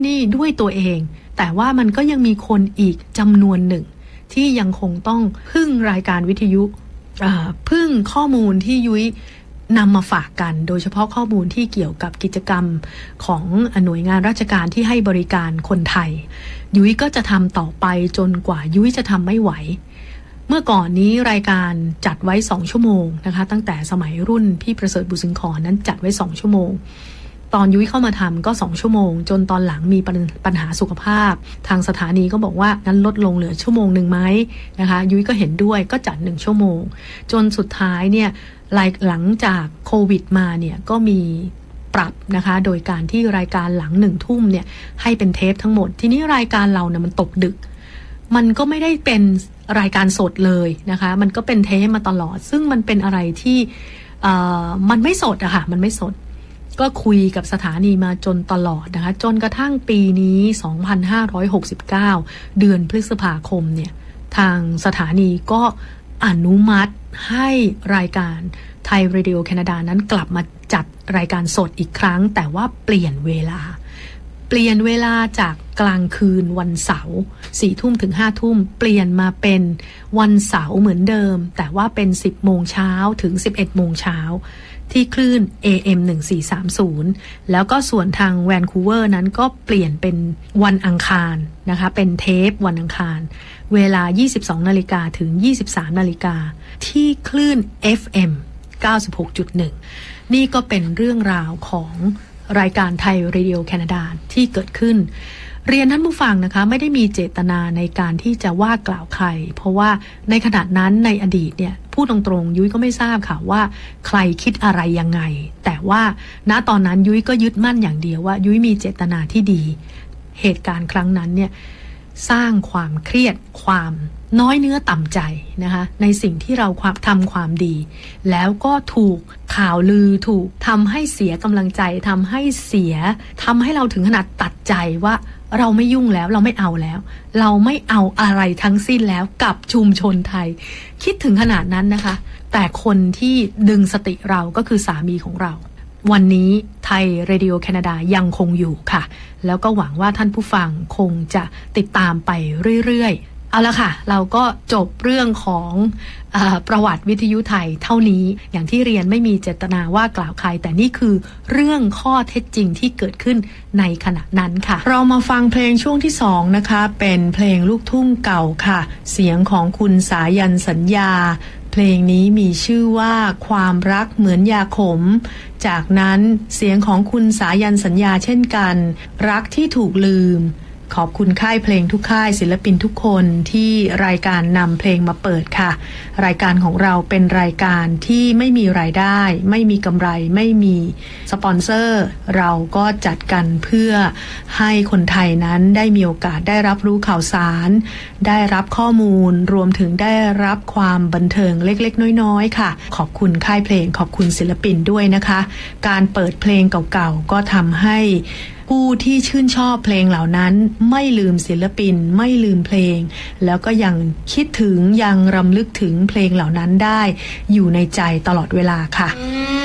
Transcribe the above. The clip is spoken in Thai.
นี่ด้วยตัวเองแต่ว่ามันก็ยังมีคนอีกจำนวนหนึ่งที่ยังคงต้องพึ่งรายการวิทยุพึ่งข้อมูลที่ยุ้ยนำมาฝากกันโดยเฉพาะข้อมูลที่เกี่ยวกับกิจกรรมของหน่วยงานราชการที่ให้บริการคนไทยยุ้ยก็จะทำต่อไปจนกว่ายุ้ยจะทำไม่ไหวเมื่อก่อนนี้รายการจัดไว้2ชั่วโมงนะคะตั้งแต่สมัยรุ่นพี่ประเสริฐบุญสิงขนั้นจัดไว้2ชั่วโมงตอนยุ้ยเข้ามาทำก็2ชั่วโมงจนตอนหลังมีปัญหาสุขภาพทางสถานีก็บอกว่างั้นลดลงเหลือชั่วโมงนึงไหมนะคะยุ้ยก็เห็นด้วยก็จัด1ชั่วโมงจนสุดท้ายเนี่ยหลังจากโควิดมาเนี่ยก็มีปรับนะคะโดยการที่รายการหลัง1ทุ่มเนี่ยให้เป็นเทปทั้งหมดทีนี้รายการเราเนี่ยมันตกดึกมันก็ไม่ได้เป็นรายการสดเลยนะคะมันก็เป็นเทปมาตลอดซึ่งมันเป็นอะไรที่มันไม่สดอะค่ะมันไม่สดก็คุยกับสถานีมาจนตลอดนะคะจนกระทั่งปีนี้2569เดือนพฤษภาคมเนี่ยทางสถานีก็อนุมัติให้รายการไทยเรดิโอแคนาดานั้นกลับมาจัดรายการสดอีกครั้งแต่ว่าเปลี่ยนเวลาจากกลางคืนวันเสาร์ 4 ทุ่มถึง 5 ทุ่มเปลี่ยนมาเป็นวันเสาร์เหมือนเดิมแต่ว่าเป็น 10 โมงเช้าถึง 11 โมงเช้าที่คลื่น AM 1430แล้วก็ส่วนทางแวนคูเวอร์นั้นก็เปลี่ยนเป็นวันอังคารนะคะเป็นเทปวันอังคารเวลา 22:00 นถึง 23:00 นที่คลื่น FM 96.1 นี่ก็เป็นเรื่องราวของรายการไทยเรดิโอแคนาดาที่เกิดขึ้นเรียนท่านผู้ฟังนะคะไม่ได้มีเจตนาในการที่จะว่ากล่าวใครเพราะว่าในขณะนั้นในอดีตเนี่ยพูดตรงๆยุ้ยก็ไม่ทราบค่ะว่าใครคิดอะไรยังไงแต่ว่าณตอนนั้นยุ้ยก็ยึดมั่นอย่างเดียวว่ายุ้ยมีเจตนาที่ดีเหตุการณ์ครั้งนั้นเนี่ยสร้างความเครียดความน้อยเนื้อต่ำใจนะคะในสิ่งที่เราทำความดีแล้วก็ถูกข่าวลือถูกทำให้เสียกำลังใจทำให้เราถึงขนาดตัดใจว่าเราไม่ยุ่งแล้วเราไม่เอาแล้วเราไม่เอาอะไรทั้งสิ้นแล้วกับชุมชนไทยคิดถึงขนาดนั้นนะคะแต่คนที่ดึงสติเราก็คือสามีของเราวันนี้ไทยเรดิโอแคนาดายังคงอยู่ค่ะแล้วก็หวังว่าท่านผู้ฟังคงจะติดตามไปเรื่อยๆเอาละค่ะเราก็จบเรื่องของประวัติวิทยุไทยเท่านี้อย่างที่เรียนไม่มีเจตนาว่ากล่าวใครแต่นี่คือเรื่องข้อเท็จจริงที่เกิดขึ้นในขณะนั้นค่ะเรามาฟังเพลงช่วงที่2นะคะเป็นเพลงลูกทุ่งเก่าค่ะเสียงของคุณสายันสัญญาเพลงนี้มีชื่อว่าความรักเหมือนยาขมจากนั้นเสียงของคุณสายันสัญญาเช่นกันรักที่ถูกลืมขอบคุณค่ายเพลงทุกค่ายศิลปินทุกคนที่รายการนำเพลงมาเปิดค่ะรายการของเราเป็นรายการที่ไม่มีรายได้ไม่มีกำไรไม่มีสปอนเซอร์เราก็จัดกันเพื่อให้คนไทยนั้นได้มีโอกาสได้รับรู้ข่าวสารได้รับข้อมูลรวมถึงได้รับความบันเทิงเล็กๆน้อยๆค่ะขอบคุณค่ายเพลงขอบคุณศิลปินด้วยนะคะการเปิดเพลงเก่าๆก็ทำให้ผู้ที่ชื่นชอบเพลงเหล่านั้นไม่ลืมศิลปินไม่ลืมเพลงแล้วก็ยังคิดถึงยังรำลึกถึงเพลงเหล่านั้นได้อยู่ในใจตลอดเวลาค่ะ